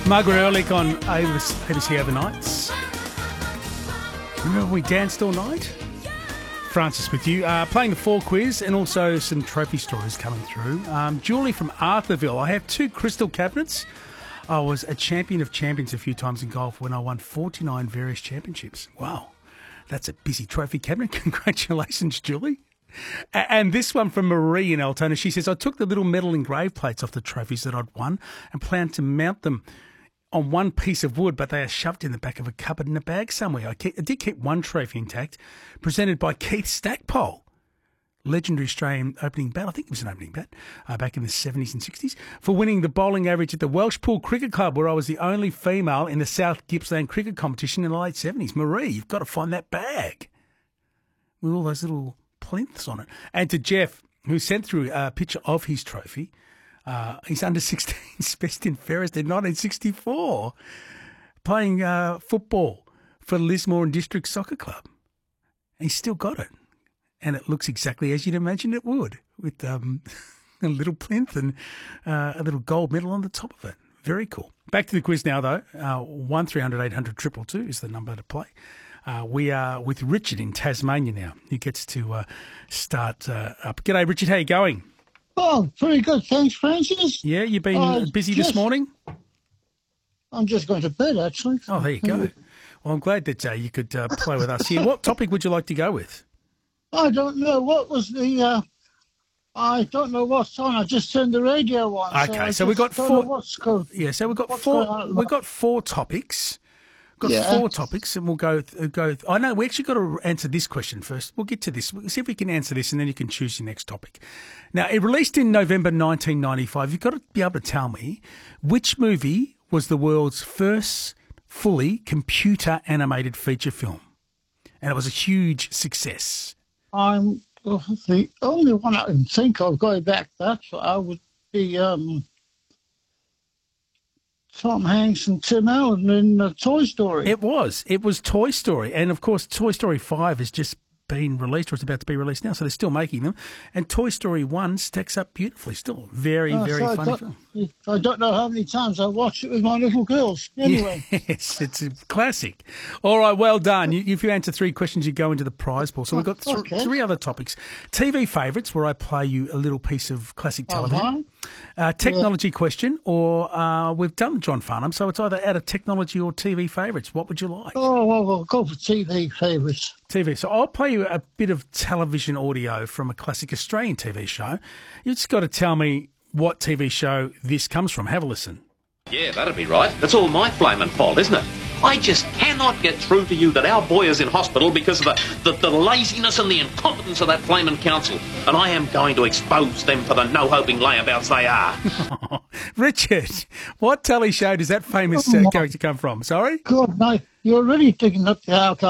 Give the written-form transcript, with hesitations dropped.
Margaret Ehrlich on ABC Overnights. Remember we danced all night? Francis with you. Playing the 4 quiz and also some trophy stories coming through. Julie from Arthurville. I have 2 crystal cabinets. I was a champion of champions a few times in golf when I won 49 various championships. Wow, that's a busy trophy cabinet. Congratulations, Julie. And this one from Marie in Altona. She says, I took the little metal engraved plates off the trophies that I'd won and planned to mount them on one piece of wood, but they are shoved in the back of a cupboard in a bag somewhere. I did keep one trophy intact, presented by Keith Stackpole, legendary Australian opening bat. I think it was an opening bat back in the 70s and 60s, for winning the bowling average at the Welshpool Cricket Club, where I was the only female in the South Gippsland cricket competition in the late 70s. Marie, you've got to find that bag with all those little plinths on it. And to Jeff, who sent through a picture of his trophy. He's under 16s, best in Ferris in 1964, playing football for Lismore and District Soccer Club. And he's still got it. And it looks exactly as you'd imagine it would, with a little plinth and a little gold medal on the top of it. Very cool. Back to the quiz now, though. 1300 800 222 is the number to play. We are with Richard in Tasmania now. He gets to start up. G'day, Richard. How you going? Oh, pretty good. Thanks, Francis. Yeah, you've been busy this morning? I'm just going to bed, actually. Oh, there you go. Well, I'm glad that you could play with us here. What topic would you like to go with? I don't know. What was the... I don't know what's on. I just turned the radio on. Okay, so we've got 4... Yeah, so we've got 4... We've got 4 topics. Got 4 topics, and we'll go. I know we actually got to answer this question first. We'll get to this. We'll see if we can answer this, and then you can choose your next topic. Now, it released in November 1995. You've got to be able to tell me which movie was the world's first fully computer animated feature film, and it was a huge success. The only one I can think of going back that far would be Tom Hanks and Tim Allen in Toy Story. It was Toy Story. And, of course, Toy Story 5 has just been released, or it's about to be released now, so they're still making them. And Toy Story 1 stacks up beautifully still. Very funny film. I don't know how many times I watched it with my little girls. Anyway. Yes, it's a classic. All right, well done. If you answer 3 questions, you go into the prize pool. So we've got 3 other topics. TV favourites, where I play you a little piece of classic television. Technology question, or we've done John Farnham, so it's either out of technology or TV favourites. What would you like? Oh, well, we'll go for TV favourites. TV. So I'll play you a bit of television audio from a classic Australian TV show. You just got to tell me what TV show this comes from. Have a listen. Yeah, that'd be right. That's all my flaming fault, isn't it? I just cannot get through to you that our boy is in hospital because of the laziness and the incompetence of that flaming council. And I am going to expose them for the no-hoping layabouts they are. Richard, what telly show does that famous character come from? Sorry? God, no, you're really digging up the archive.